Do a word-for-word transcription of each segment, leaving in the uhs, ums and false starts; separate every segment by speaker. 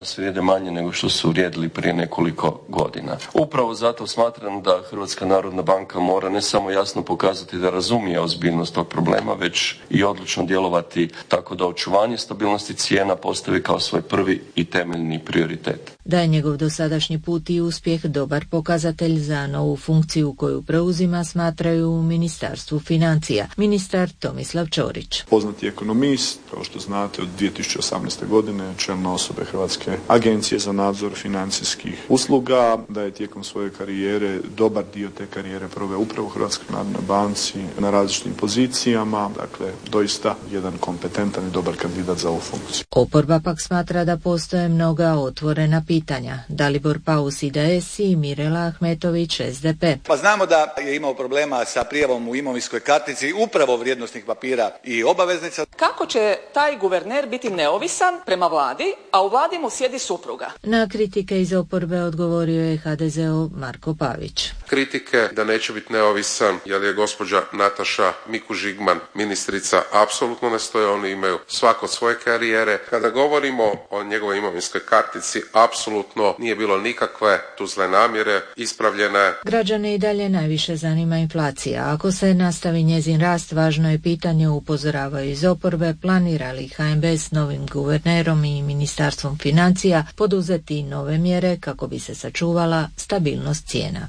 Speaker 1: vrijede manje nego što su vrijedili prije nekoliko godina. Upravo zato smatram da Hrvatska narodna banka mora ne samo jasno pokazati da razumije ozbiljnost tog problema, već i odlučno djelovati tako da očuvanje stabilnosti cijena postavi kao svoj prvi i temeljni prioritet.
Speaker 2: Da je njegov dosadašnji put i uspjeh dobar pokazatelj za novu funkciju koju preuzima, smatraju u Ministarstvu financija. Ministar Tomislav Ćorić.
Speaker 3: Poznati ekonomist, kao što znate, od dvije tisuće osamnaeste godine čelna osobe Hrvatske agencije za nadzor financijskih usluga, da je tijekom svoje karijere, dobar dio te karijere proveo upravo u Hrvatskoj narodnoj banci na različitim pozicijama, dakle doista jedan kompetentan i dobar kandidat za ovu funkciju.
Speaker 2: Oporba pak smatra da postoje mnoga otvorena pitanja. Dalibor Paus I D S i Mirela Ahmetović S D P.
Speaker 4: Pa znamo da je imao problema sa prijavom u imovinskoj kartici upravo vrijednosnih papira i obaveznica.
Speaker 5: Kako će taj guverner biti neovisan prema vladi, a u vladi mu sjedi supruga?
Speaker 2: Na kritike iz oporbe odgovorio je H D Z O Marko Pavić.
Speaker 6: Kritike da neće biti neovisan jer je gospođa Nataša Mikuš-Žigman ministrica apsolutno ne stoje, oni imaju svako svoje karijere. Kada govorimo o njegovoj imovinskoj kartici, apsolutno nije bilo nikakve tu zle namjere, ispravljene.
Speaker 2: Građane i dalje najviše zanima inflacija. Ako se nastavi njezin rast, važno je pitanje, upozoravaju iz oporbe, planira li H N B s novim guvernerom i Ministarstvom financija poduzeti nove mjere kako bi se sačuvala stabilnost cijena.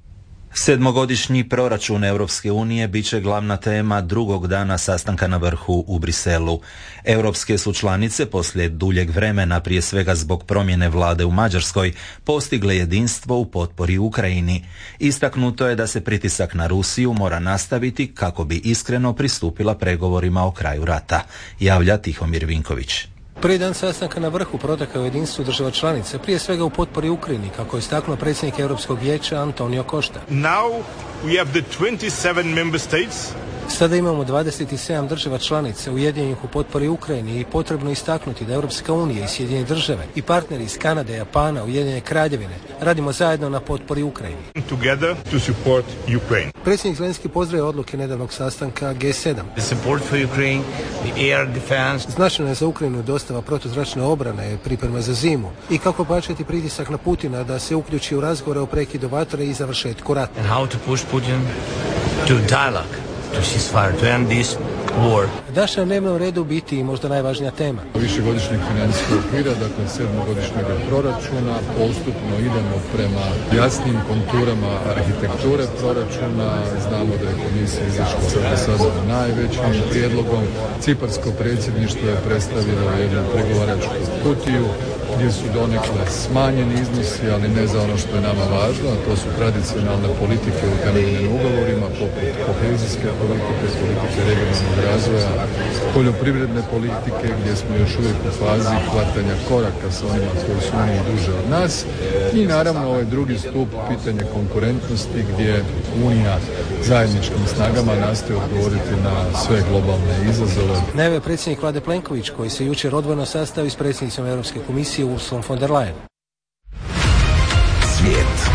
Speaker 7: Sedmogodišnji proračun Europske unije bit će glavna tema drugog dana sastanka na vrhu u Briselu. Europske su članice poslije duljeg vremena, prije svega zbog promjene vlade u Mađarskoj, postigle jedinstvo u potpori Ukrajini. Istaknuto je da se pritisak na Rusiju mora nastaviti kako bi iskreno pristupila pregovorima o kraju rata, javlja Tihomir Vinković.
Speaker 8: Prvi dan sastanka na vrhu protekao je jedinstvo država članica, prije svega u potpori Ukrajini, kako je istaknuo predsjednik Europskog vijeća Antonio Costa.
Speaker 9: Now we have the twenty-seven member states.
Speaker 8: Sada imamo dvadeset sedam država članica ujedinjenih u potpori Ukrajini i potrebno istaknuti da Europska unija i Sjedinjene države i partneri iz Kanade, Japana, Ujedinjene Kraljevine radimo zajedno na potpori Ukrajini.
Speaker 9: Together to support Ukraine.
Speaker 8: Predsjednik Zelenski pozdravio odluke nedavnog sastanka G sedam.
Speaker 10: The support for Ukraine, the air defense.
Speaker 8: Značajno je za Ukrajinu dostava protuzračne obrane, priprema za zimu i kako pojačati pritisak na Putina da se uključi u razgovore o prekidu vatre i završetku rata.
Speaker 10: And how to push Putin to dialogue. To ceasefire, to end this war.
Speaker 8: Daš na dnevnom redu biti i možda najvažnija tema.
Speaker 11: Višegodišnjeg financijskog okvira, dakle sedmogodišnjeg proračuna, postupno idemo prema jasnim konturama arhitekture proračuna. Znamo da je komisija izašla sada sada najvećim prijedlogom. Ciparsko predsjedništvo je predstavilo jednu pregovaračku kutiju gdje su donekle smanjeni iznosi, ali ne za ono što je nama važno, a to su tradicionalne politike utemeljene ugovorima, poput kohezijske politike, politike regionalnog razvoja, poljoprivredne politike, gdje smo još uvijek u fazi hvatanja koraka sa onima koji su oni duže od nas, i naravno ovaj drugi stup, pitanje konkurentnosti, gdje Unija zajedničkim snagama nastoji odgovoriti na sve globalne izazove.
Speaker 8: Najavio predsjednik vlade Plenković, koji se jučer odvojeno sastao s predsjednicom Europske komisije Ursulom von der Leyen.
Speaker 7: Svijet.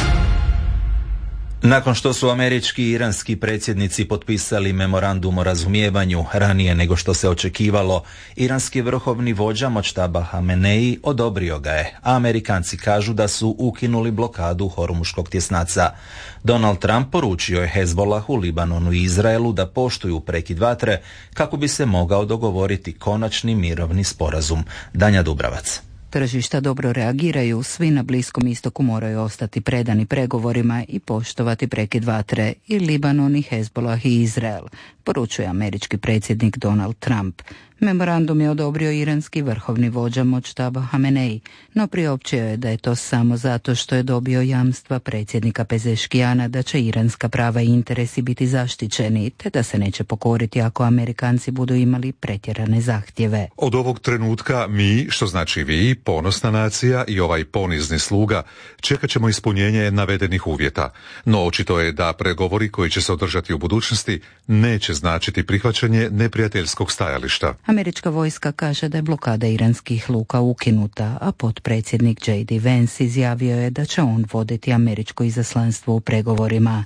Speaker 7: Nakon što su američki i iranski predsjednici potpisali memorandum o razumijevanju ranije nego što se očekivalo, iranski vrhovni vođa Močtaba Hamenei odobrio ga je, a Amerikanci kažu da su ukinuli blokadu Hormuškog tjesnaca. Donald Trump poručio je Hezbollahu, Libanonu i Izraelu da poštuju prekid vatre kako bi se mogao dogovoriti konačni mirovni sporazum. Danja Dubravac.
Speaker 12: Tržišta dobro reagiraju, svi na Bliskom istoku moraju ostati predani pregovorima i poštovati prekid vatre, i Libanon, i Hezbollah i Izrael, poručuje američki predsjednik Donald Trump. Memorandum je odobrio iranski vrhovni vođa Močtaba Hamenei, no priopćio je da je to samo zato što je dobio jamstva predsjednika Pezeškijana da će iranska prava i interesi biti zaštićeni, te da se neće pokoriti ako Amerikanci budu imali pretjerane zahtjeve.
Speaker 13: Od ovog trenutka mi, što znači vi, ponosna nacija i ovaj ponizni sluga, čekat ćemo ispunjenje navedenih uvjeta. No očito je da pregovori koji će se održati u budućnosti neće značiti prihvaćanje neprijateljskog stajališta.
Speaker 12: Američka vojska kaže da je blokada iranskih luka ukinuta, a potpredsjednik J D Vance izjavio je da će on voditi američko izaslanstvo u pregovorima.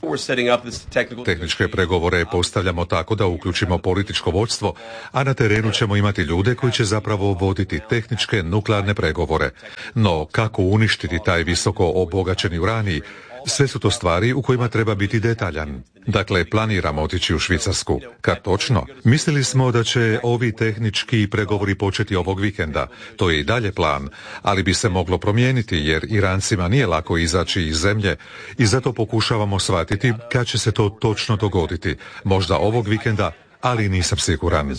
Speaker 13: Tehničke pregovore postavljamo tako da uključimo političko vodstvo, a na terenu ćemo imati ljude koji će zapravo voditi tehničke nuklearne pregovore. No, kako uništiti taj visoko obogaćeni uranij? Sve su to stvari u kojima treba biti detaljan. Dakle, planiramo otići u Švicarsku. Kad točno? Mislili smo da će ovi tehnički pregovori početi ovog vikenda. To je i dalje plan, ali bi se moglo promijeniti jer Irancima nije lako izaći iz zemlje i zato pokušavamo shvatiti kad će se to točno dogoditi. Možda ovog vikenda, ali nisam siguran.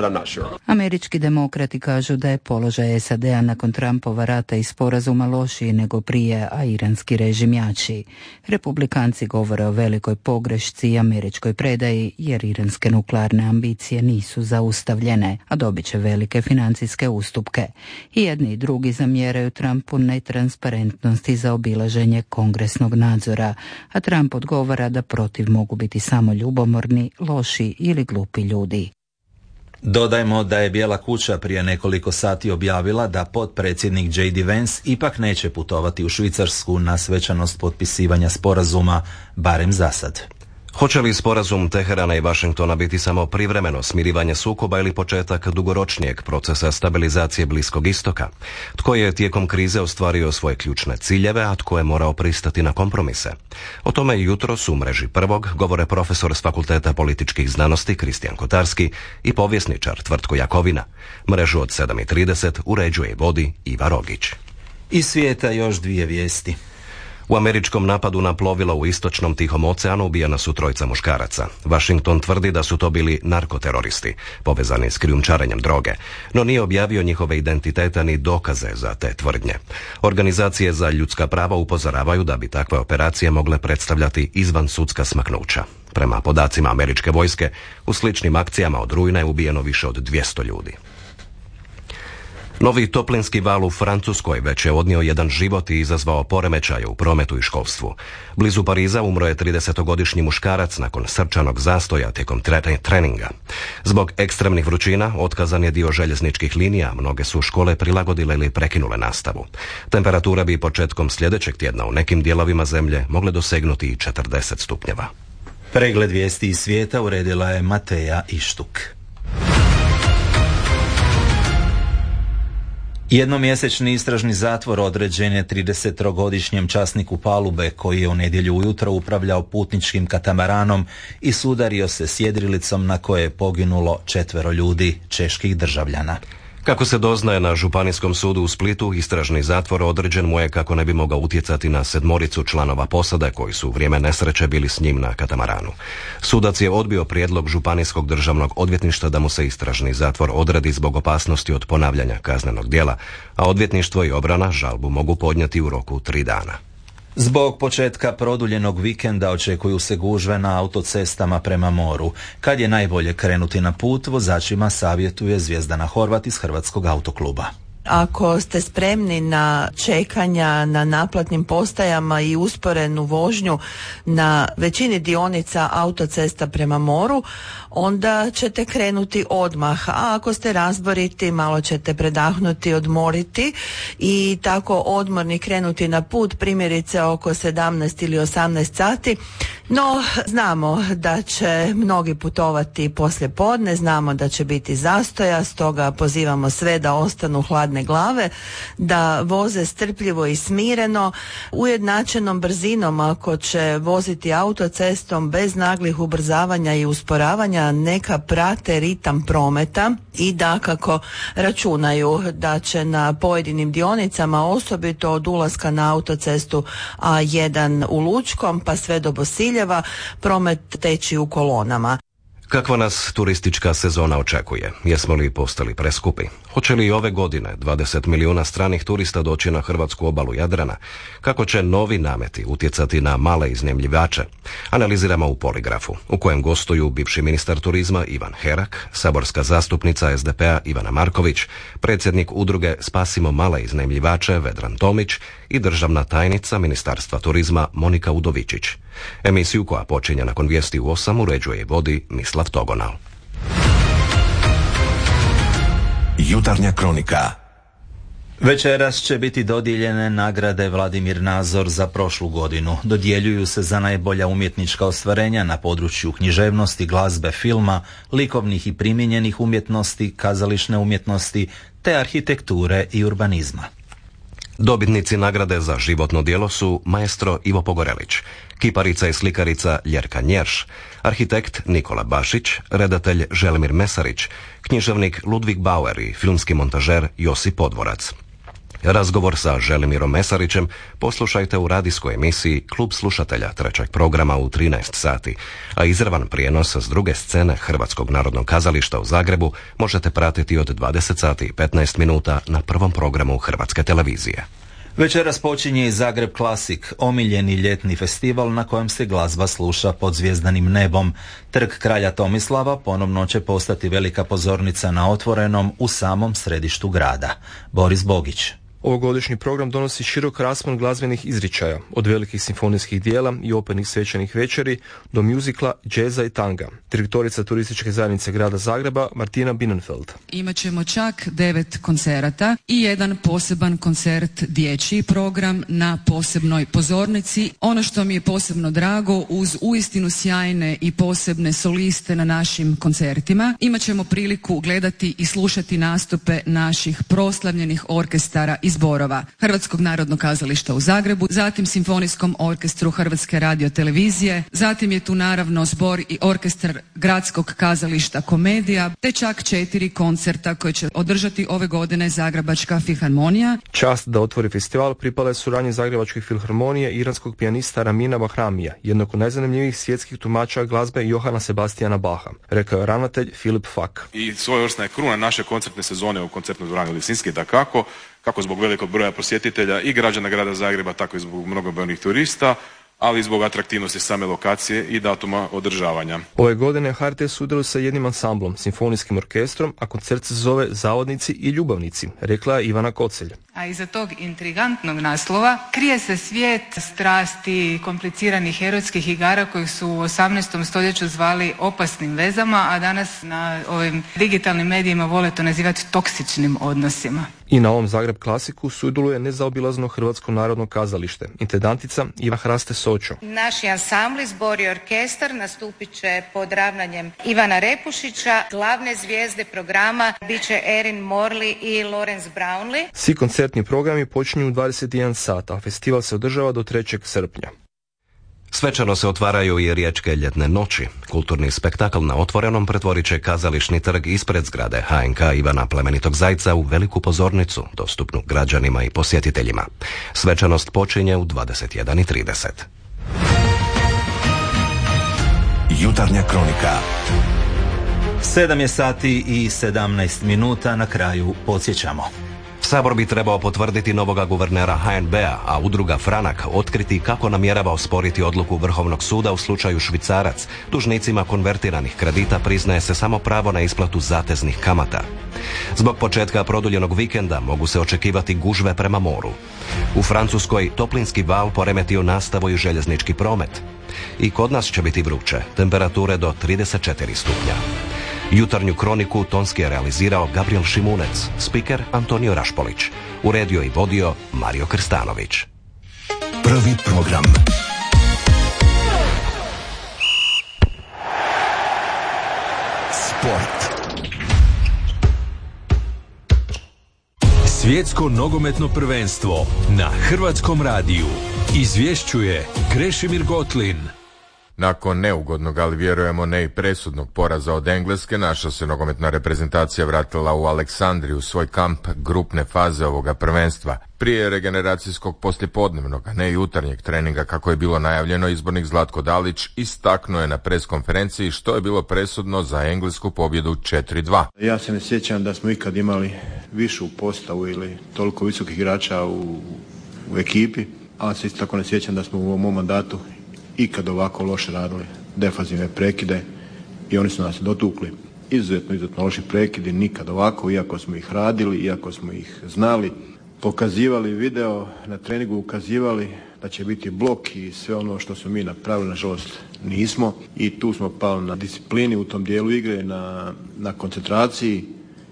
Speaker 12: Američki demokrati kažu da je položaj S A D-a nakon Trumpova rata i sporazuma lošiji nego prije, a iranski režim jači. Republikanci govore o velikoj pogrešci i američkoj predaji, jer iranske nuklearne ambicije nisu zaustavljene, a dobit će velike financijske ustupke. I jedni i drugi zamjeraju Trumpu netransparentnost i zaobilaženje kongresnog nadzora, a Trump odgovara da protiv mogu biti samo ljubomorni, loši ili glupi ljudi.
Speaker 7: Dodajmo da je Bijela kuća prije nekoliko sati objavila da potpredsjednik J D Vance ipak neće putovati u Švicarsku na svečanost potpisivanja sporazuma, barem za sad.
Speaker 14: Hoće li sporazum Teherana i Vašingtona biti samo privremeno smirivanje sukoba ili početak dugoročnijeg procesa stabilizacije Bliskog istoka? Tko je tijekom krize ostvario svoje ključne ciljeve, a tko je morao pristati na kompromise? O tome jutros u mreži Prvog govore profesor s Fakulteta političkih znanosti Kristijan Kotarski i povjesničar Tvrtko Jakovina. Mrežu od sedam i trideset uređuje i vodi Iva Rogić.
Speaker 7: Iz svijeta još dvije vijesti.
Speaker 14: U američkom napadu na plovilo u istočnom Tihom oceanu ubijena su trojica muškaraca. Washington tvrdi da su to bili narkoteroristi, povezani s krijumčarenjem droge, no nije objavio njihove identitete ni dokaze za te tvrdnje. Organizacije za ljudska prava upozoravaju da bi takve operacije mogle predstavljati izvansudska smaknuća. Prema podacima američke vojske, u sličnim akcijama od rujna je ubijeno više od dvjesto ljudi. Novi toplinski val u Francuskoj već je odnio jedan život i izazvao poremećaje u prometu i školstvu. Blizu Pariza umro je tridesetogodišnji muškarac nakon srčanog zastoja tijekom tre- treninga. Zbog ekstremnih vrućina otkazan je dio željezničkih linija, mnoge su škole prilagodile ili prekinule nastavu. Temperatura bi početkom sljedećeg tjedna u nekim dijelovima zemlje mogle dosegnuti i četrdeset stupnjeva.
Speaker 7: Pregled vijesti iz svijeta uredila je Mateja Ištuk. Jednomjesečni istražni zatvor određen je tridesetogodišnjem časniku palube koji je u nedjelju ujutro upravljao putničkim katamaranom i sudario se s jedrilicom na koje je poginulo četvero ljudi, čeških državljana.
Speaker 14: Kako se doznaje na Županijskom sudu u Splitu, istražni zatvor određen mu je kako ne bi mogao utjecati na sedmoricu članova posade koji su u vrijeme nesreće bili s njim na katamaranu. Sudac je odbio prijedlog Županijskog državnog odvjetništva da mu se istražni zatvor odredi zbog opasnosti od ponavljanja kaznenog djela, a odvjetništvo i obrana žalbu mogu podnijeti u roku tri dana.
Speaker 7: Zbog početka produljenog vikenda očekuju se gužve na autocestama prema moru. Kad je najbolje krenuti na put, vozačima savjetuje Zvjezdana Horvat iz Hrvatskog autokluba.
Speaker 15: Ako ste spremni na čekanja na naplatnim postajama i usporenu vožnju na većini dionica autocesta prema moru, onda ćete krenuti odmah, a ako ste razboriti, malo ćete predahnuti, odmoriti i tako odmorni krenuti na put, primjerice oko sedamnaest ili osamnaest sati. No, znamo da će mnogi putovati poslije podne, znamo da će biti zastoja, stoga pozivamo sve da ostanu hladne glave, da voze strpljivo i smireno, ujednačenom brzinom. Ako će voziti autocestom bez naglih ubrzavanja i usporavanja, neka prate ritam prometa i dakako računaju da će na pojedinim dionicama, osobito od ulaska na autocestu A jedan u Lučkom pa sve do Bosiljeva, promet teći u kolonama.
Speaker 14: Kakva nas turistička sezona očekuje? Jesmo li postali preskupi? Hoće li i ove godine dvadeset milijuna stranih turista doći na hrvatsku obalu Jadrana? Kako će novi nameti utjecati na male iznajmljivače? Analiziramo u Poligrafu, u kojem gostuju bivši ministar turizma Ivan Herak, saborska zastupnica S D P-a Ivana Marković, predsjednik udruge Spasimo male iznajmljivače Vedran Tomić i državna tajnica Ministarstva turizma Monika Udovičić. Emisiju koja počinje nakon vijesti u osam uređuje i vodi Mislav Togonal.
Speaker 16: Jutarnja kronika.
Speaker 7: Večeras će biti dodijeljene nagrade Vladimir Nazor za prošlu godinu. Dodjeljuju se za najbolja umjetnička ostvarenja na području književnosti, glazbe, filma, likovnih i primijenjenih umjetnosti, kazališne umjetnosti te arhitekture i urbanizma.
Speaker 14: Dobitnici nagrade za životno djelo su maestro Ivo Pogorelić, kiparica i slikarica Ljerka Njerš, arhitekt Nikola Bašić, redatelj Želimir Mesarić, književnik Ludvig Bauer i filmski montažer Josip Podvorac. Razgovor sa Želimirom Mesarićem poslušajte u radijskoj emisiji Klub slušatelja trećeg programa u trinaest sati, a izravan prijenos s druge scene Hrvatskog narodnog kazališta u Zagrebu možete pratiti od dvadeset sati i petnaest minuta na prvom programu Hrvatske televizije.
Speaker 7: Večeras počinje i Zagreb Classic, omiljeni ljetni festival na kojem se glazba sluša pod zvjezdanim nebom. Trg kralja Tomislava ponovno će postati velika pozornica na otvorenom u samom središtu grada. Boris Bogić.
Speaker 17: Ovogodišnji program donosi širok raspon glazbenih izričaja, od velikih simfonijskih dijela i opernih svečanih večeri do mjuzikla, džeza i tanga. Direktorica turističke zajednice grada Zagreba Martina Binnenfeld.
Speaker 18: Imaćemo čak devet koncerata i jedan poseban koncert dječji program na posebnoj pozornici. Ono što mi je posebno drago, uz uistinu sjajne i posebne soliste na našim koncertima, imaćemo priliku gledati i slušati nastupe naših proslavljenih orkestara i zborova Hrvatskog narodnog kazališta u Zagrebu, zatim Simfonijskom orkestru Hrvatske radiotelevizije, zatim je tu naravno zbor i orkestar Gradskog kazališta Komedija, te čak četiri koncerta koje će održati ove godine Zagrebačka filharmonija.
Speaker 17: Čast da otvori festival pripala je suradnji Zagrebačke filharmonije i iranskog pijanista Ramina Bahramija, jednog od najzanimljivijih svjetskih tumača glazbe Johana Sebastijana Baha, rekao je ravnatelj Filip Fak.
Speaker 19: I svojevrsna je kruna naše koncertne sezone u koncertnoj dvorani Lisinski, dakako, kako zbog velikog broja posjetitelja i građana grada Zagreba, tako i zbog mnogobrojnih turista, ali i zbog atraktivnosti same lokacije i datuma održavanja.
Speaker 17: Ove godine H R T sudjeluje sa jednim ansamblom, simfonijskim orkestrom, a koncert se zove Zavodnici i ljubavnici, rekla je Ivana Kocelj.
Speaker 20: A iza tog intrigantnog naslova krije se svijet strasti, kompliciranih erotskih igara kojih su u osamnaestom stoljeću zvali opasnim vezama, a danas na ovim digitalnim medijima vole to nazivati toksičnim odnosima.
Speaker 17: I na ovom Zagreb Klasiku sudjeluje nezaobilazno Hrvatsko narodno kazalište, intendantica Iva Hraste Sočo.
Speaker 21: Naši ansambli, zbor i orkestar nastupit će pod ravnanjem Ivana Repušića. Glavne zvijezde programa bit će Erin Morley i Lawrence Brownlee.
Speaker 17: Svi koncertni programi počinju u dvadeset jedan sata, a festival se održava do trećeg srpnja.
Speaker 14: Svečano se otvaraju i Riječke ljetne noći. Kulturni spektakl na otvorenom pretvorit će kazališni trg ispred zgrade H N K Ivana Plemenitog Zajca u veliku pozornicu, dostupnu građanima i posjetiteljima. Svečanost počinje u dvadeset jedan i trideset.
Speaker 16: Jutarnja kronika.
Speaker 7: Sedam je sati i sedamnaest minuta, na kraju podsjećamo.
Speaker 14: Sabor bi trebao potvrditi novoga guvernera H N B-a, a udruga Franak otkriti kako namjerava osporiti odluku Vrhovnog suda u slučaju Švicarac. Dužnicima konvertiranih kredita priznaje se samo pravo na isplatu zateznih kamata. Zbog početka produljenog vikenda mogu se očekivati gužve prema moru. U Francuskoj toplinski val poremetio nastavu i željeznički promet. I kod nas će biti vruće, temperature do trideset četiri stupnja. Jutarnju kroniku tonski je realizirao Gabriel Šimunec, spiker Antonio Rašpolić. Uredio i vodio Mario Krstanović.
Speaker 16: Prvi program. Sport.
Speaker 22: Svjetsko nogometno prvenstvo na Hrvatskom radiju. Izvješćuje Krešimir Gotlin.
Speaker 23: Nakon neugodnog, ali vjerujemo ne i presudnog poraza od Engleske, naša se nogometna reprezentacija vratila u Aleksandriju, svoj kamp grupne faze ovoga prvenstva. Prije regeneracijskog poslijepodnevnog, a ne jutarnjeg treninga kako je bilo najavljeno, izbornik Zlatko Dalić istaknuo je na pres konferenciji što je bilo presudno za englesku pobjedu četiri dva.
Speaker 3: Ja se ne sjećam da smo ikad imali višu postavu ili toliko visokih igrača u, u ekipi, ali se isto tako ne sjećam da smo u ovom mandatu ikad ovako loše radili defanzivne prekide i oni su nas dotukli. Izuzetno, izuzetno loši prekidi, nikad ovako, iako smo ih radili, iako smo ih znali, pokazivali video, na treningu ukazivali da će biti blok i sve ono što smo mi napravili, nažalost nismo, i tu smo pali na disciplini u tom dijelu igre, na, na koncentraciji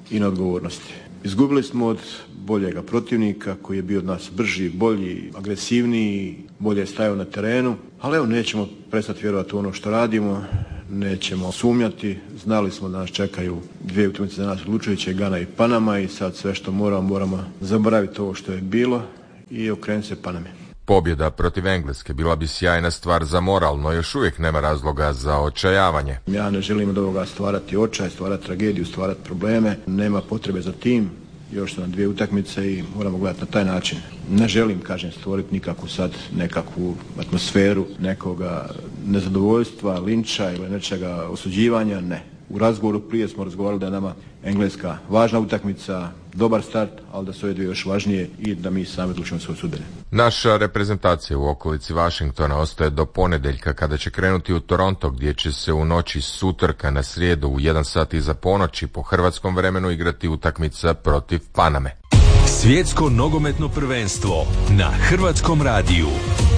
Speaker 1: i na odgovornosti. Izgubili smo od boljega protivnika koji je bio od nas brži, bolji, agresivniji, bolje stajao na terenu, ali evo nećemo prestati vjerovati u ono što radimo, nećemo sumnjati, znali smo da nas čekaju dvije utakmice za nas odlučujuće, Gana i Panama, i sad sve što moramo, moramo zaboraviti ovo što je bilo i okrenuti se Paname.
Speaker 23: Pobjeda protiv Engleske bila bi sjajna stvar za moral, no još uvijek nema razloga za očajavanje.
Speaker 1: Ja ne želim od ovoga stvarati očaj, stvarati tragediju, stvarati probleme, nema potrebe za tim. Još su nam dvije utakmice i moramo gledati na taj način. Ne želim, kažem, stvoriti nikakvu sad nekakvu atmosferu nekoga nezadovoljstva, linča ili nečega osuđivanja, ne. U razgovoru prije smo razgovarali da je nama Engleska važna utakmica, dobar start, ali da su ove dvije još važnije i da mi sami odlučimo svoje sudbine.
Speaker 23: Naša reprezentacija u okolici Washingtona ostaje do ponedjeljka kada će krenuti u Toronto, gdje će se u noći s utorka na srijedu u jedan sat iza ponoći po hrvatskom vremenu igrati utakmica protiv Paname.
Speaker 22: Svjetsko nogometno prvenstvo na Hrvatskom radiju.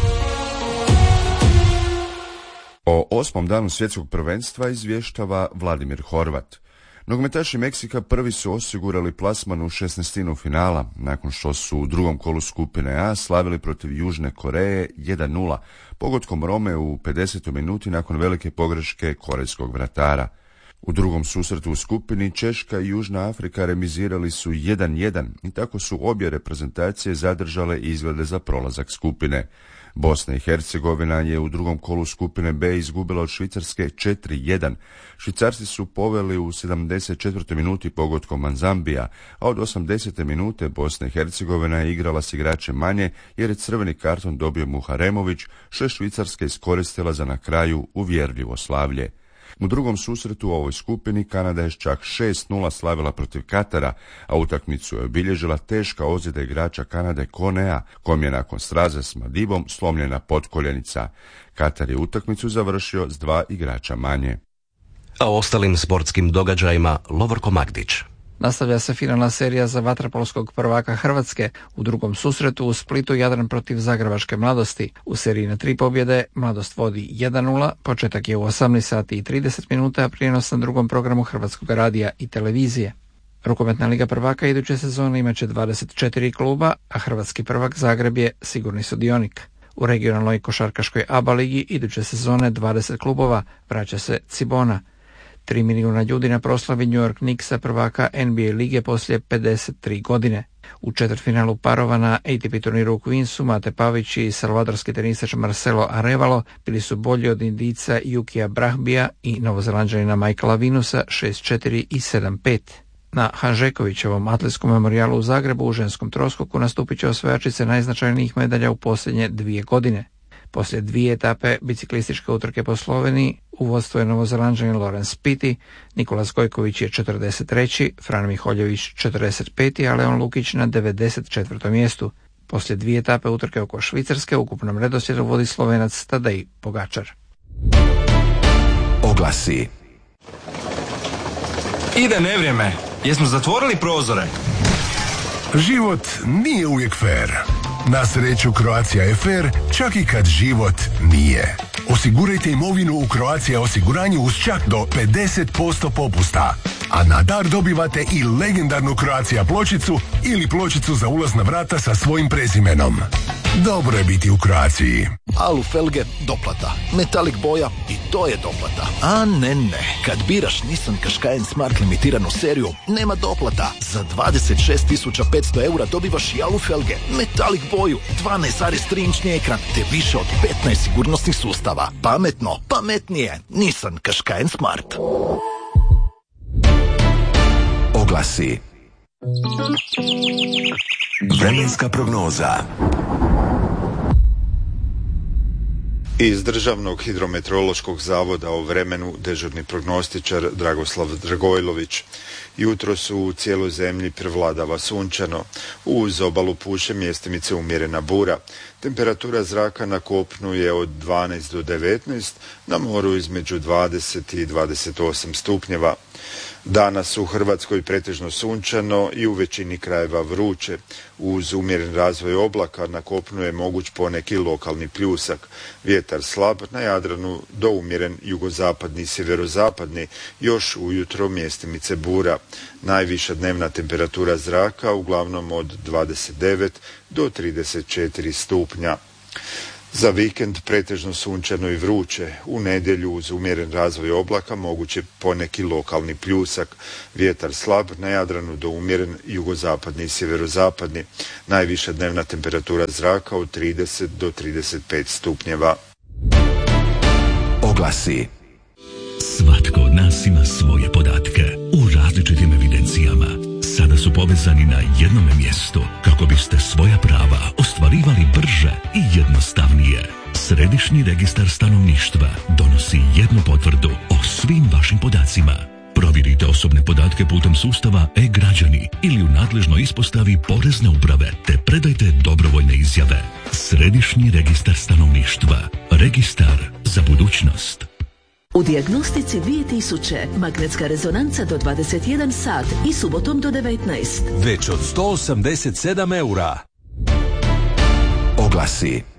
Speaker 4: O osmom danu svjetskog prvenstva izvještava Vladimir Horvat. Nogometaši Meksika prvi su osigurali plasman u šesnaestinu finala, nakon što su u drugom kolu skupine A slavili protiv Južne Koreje jedan nula, pogodkom Rome u pedesetoj minuti nakon velike pogreške korejskog vratara. U drugom susretu u skupini Češka i Južna Afrika remizirali su jedan jedan i tako su obje reprezentacije zadržale izglede za prolazak skupine. Bosna i Hercegovina je u drugom kolu skupine B izgubila od Švicarske četiri jedan. Švicarci su poveli u sedamdeset četvrtoj minuti pogodkom Manzambija, a od osamdesete minute Bosna i Hercegovina je igrala s igračem manje jer je crveni karton dobio Muharemović, što Švicarska iskoristila za na kraju uvjerljivo slavlje. U drugom susretu u ovoj skupini Kanada je čak šest nula slavila protiv Katara, a utakmicu je obilježila teška ozljeda igrača Kanade Konea, kom je nakon sraza s Madibom slomljena potkoljenica. Katar je utakmicu završio s dva igrača manje.
Speaker 14: A o ostalim sportskim događajima Lovorko Magdić.
Speaker 5: Nastavlja se finalna serija za vaterpolskog prvaka Hrvatske. U drugom susretu u Splitu Jadran protiv Zagrebačke Mladosti. U seriji na tri pobjede Mladost vodi jedan nula, početak je u osamnaest sati i trideset minuta, a prijenos na drugom programu Hrvatskog radija i televizije. Rukometna liga prvaka iduće sezone imaće dvadeset četiri kluba, a hrvatski prvak Zagreb je sigurni sudionik. U regionalnoj košarkaškoj A B A ligi iduće sezone dvadeset klubova, vraća se Cibona. Tri milijuna ljudi na proslavi New York Knicksa prvaka N B A lige poslije pedeset tri godine. U četvrtfinalu parova na A T P turniru u Queensu Mate Pavić i salvadorski tenisač Marcelo Arevalo bili su bolji od Indijca Yukija Brahbija i Novozelanđanina Michaela Vinusa šest četiri i sedam pet. Na Hanžekovićevom atletskom memorijalu u Zagrebu u ženskom troskoku nastupit će osvajačice najznačajnijih medalja u posljednje dvije godine. Poslije dvije etape biciklističke utrke po Sloveniji u vodstvu je Novozelanđanin Lorenz Piti, Nikolas Gojković je četrdeset treći, Fran Miholjević četrdeset peti, a Leon Lukić na devedeset četvrtom mjestu. Poslije dvije etape utrke oko Švicarske u ukupnom redoslijedu vodi Slovenac Tadej Pogačar.
Speaker 16: Oglasi.
Speaker 24: Ide nevrijeme. Jesmo zatvorili prozore?
Speaker 25: Život nije uvijek fair. Na sreću Croatia je fair, čak i kad život nije. Osigurajte imovinu u Croatia osiguranju uz čak do pedeset posto popusta. A na dar dobivate i legendarnu Croatia pločicu ili pločicu za ulaz na vrata sa svojim prezimenom. Dobro je biti u Croaciji.
Speaker 26: Alu felge, doplata. Metalik boja, i to je doplata. A ne, ne. Kad biraš Nissan Qashqai Smart limitiranu seriju, nema doplata. Za dvadeset šest tisuća petsto eura dobivaš i alu felge, metalik boju, dvanaest zarez tri inčni ekran, te više od petnaest sigurnosnih sustava. Pametno, pametnije. Nissan Qashqai Smart.
Speaker 16: Oglasi. Vremenska prognoza.
Speaker 27: Iz Državnog hidrometeorološkog zavoda o vremenu dežurni prognostičar Dragoslav Dragojlović. Jutro su u cijeloj zemlji prevladava sunčano. Uz obalu puše mjestimice umjerena bura. Temperatura zraka na kopnu je od dvanaest do devetnaest, na moru između dvadeset i dvadeset osam stupnjeva. Danas u Hrvatskoj pretežno sunčano i u većini krajeva vruće. Uz umjeren razvoj oblaka na kopnu je moguć poneki lokalni pljusak. Vjetar slab, na Jadranu do umjeren jugozapadni i sjeverozapadni, još ujutro mjestimice bura. Najviša dnevna temperatura zraka uglavnom od dvadeset devet do trideset četiri stupnja. Za vikend pretežno sunčano i vruće. U nedjelju uz umjeren razvoj oblaka moguće poneki lokalni pljusak. Vjetar slab, na Jadranu do umjeren jugozapadni i sjeverozapadni. Najviša dnevna temperatura zraka od trideset do trideset pet stupnjeva.
Speaker 16: Oglasi.
Speaker 2: Svatko od nas ima svoje podatke u različitim evidencijama. Sada su povezani na jednome mjestu kako biste svoja prava ostvarivali brže i jednostavnije. Središnji registar stanovništva donosi jednu potvrdu o svim vašim podacima. Provjerite osobne podatke putem sustava e-građani ili u nadležnoj ispostavi Porezne uprave te predajte dobrovoljne izjave. Središnji registar stanovništva. Registar za budućnost.
Speaker 6: U dijagnostici dvije tisuće magnetska rezonanca do dvadeset jedan sat i subotom do devetnaest.
Speaker 22: Već od sto osamdeset sedam eura.
Speaker 16: Oglasi.